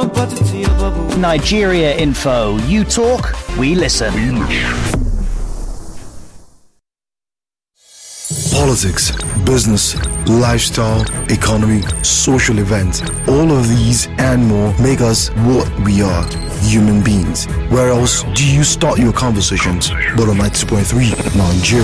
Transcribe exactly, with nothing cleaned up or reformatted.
Nigeria Info. You talk, we listen. Politics, business, lifestyle, economy, social events, all of these and more make us what we are, human beings. Where else do you start your conversations but on ninety-two point three Nigeria?